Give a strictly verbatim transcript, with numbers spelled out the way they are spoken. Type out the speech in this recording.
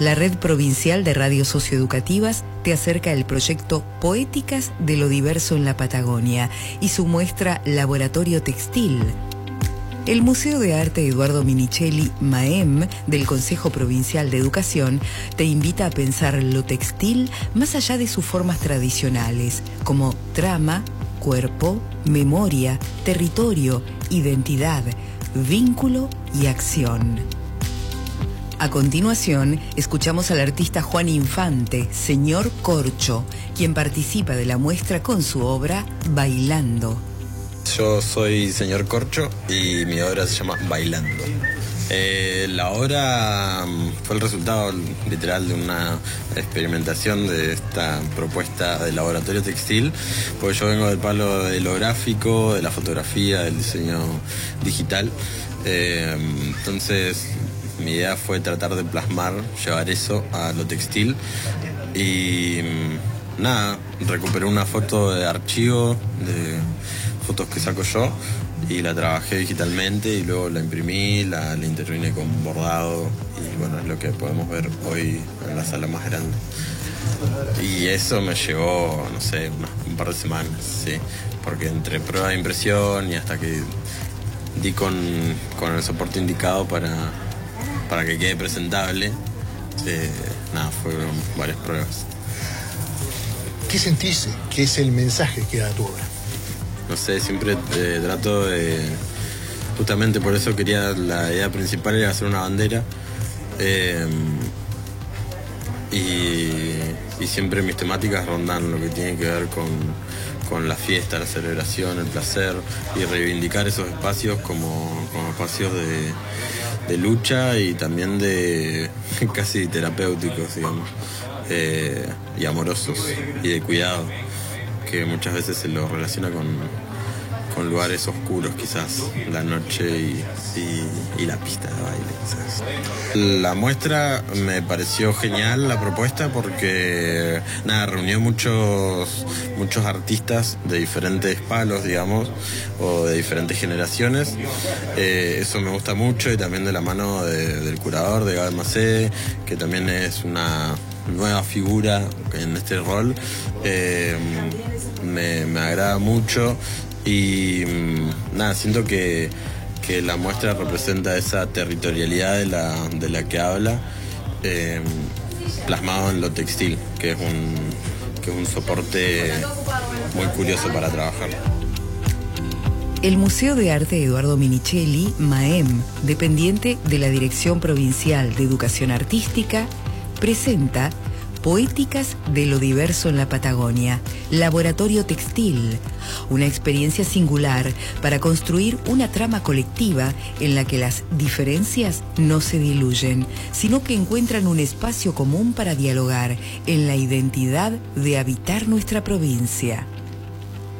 La Red Provincial de Radios Socioeducativas te acerca el proyecto Poéticas de lo Diverso en la Patagonia y su muestra Laboratorio Textil. El Museo de Arte Eduardo Minichelli, MAEM, del Consejo Provincial de Educación, te invita a pensar lo textil más allá de sus formas tradicionales, como trama, cuerpo, memoria, territorio, identidad, vínculo y acción. A continuación, escuchamos al artista Juan Infante, Señor Corcho, quien participa de la muestra con su obra Bailando. Yo soy Señor Corcho y mi obra se llama Bailando. Eh, la obra fue el resultado literal de una experimentación de esta propuesta de laboratorio textil, porque yo vengo del palo de lo gráfico, de la fotografía, del diseño digital. Eh, entonces mi idea fue tratar de plasmar, llevar eso a lo textil y nada, recuperé una foto de archivo, de fotos que saco yo y la trabajé digitalmente y luego la imprimí, la, la intervine con bordado y bueno, es lo que podemos ver hoy en la sala más grande. Y eso me llevó, no sé, unas, un par de semanas, sí, porque entre prueba de impresión y hasta que di con, con el soporte indicado para, para que quede presentable, eh, nada, fueron varias pruebas. ¿Qué sentís que es el mensaje que da tu obra? No sé, siempre eh, trato de... Justamente por eso quería, la idea principal era hacer una bandera. Eh, y, y siempre mis temáticas rondan lo que tiene que ver con, con la fiesta, la celebración, el placer y reivindicar esos espacios como, como espacios de, de lucha y también de casi terapéuticos, digamos, eh, y amorosos y de cuidado, que muchas veces se lo relaciona con, con lugares oscuros, quizás, la noche y, y, y la pista de baile, quizás. La muestra me pareció genial, la propuesta, porque nada, reunió muchos, muchos artistas de diferentes palos, digamos, o de diferentes generaciones. Eh, eso me gusta mucho, y también de la mano de, del curador, de Gabe Macé, que también es una nueva figura en este rol. Eh, me, me agrada mucho y nada, siento que, que la muestra representa esa territorialidad de la, de la que habla, eh, plasmado en lo textil, que es un, que es un soporte muy curioso para trabajar. El Museo de Arte Eduardo Minichelli, MAEM, dependiente de la Dirección Provincial de Educación Artística, presenta Poéticas de lo Diverso en la Patagonia, Laboratorio Textil, una experiencia singular para construir una trama colectiva en la que las diferencias no se diluyen, sino que encuentran un espacio común para dialogar en la identidad de habitar nuestra provincia.